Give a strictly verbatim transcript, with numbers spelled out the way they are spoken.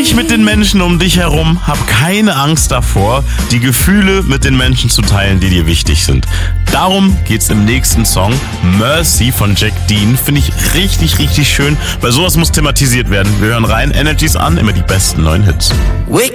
dich mit den Menschen um dich herum, hab keine Angst davor, die Gefühle mit den Menschen zu teilen, die dir wichtig sind. Darum geht's im nächsten Song, Mercy von Jack Dean. Finde ich richtig, richtig schön, weil sowas muss thematisiert werden. Wir hören rein, Energies an, immer die besten neuen Hits. Wake